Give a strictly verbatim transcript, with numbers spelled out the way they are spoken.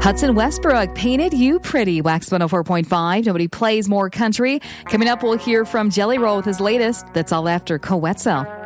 Hudson Westbrook painted you pretty. Wax one oh four point five. Nobody plays more country. Coming up, we'll hear from Jelly Roll with his latest. That's all after Coetzel.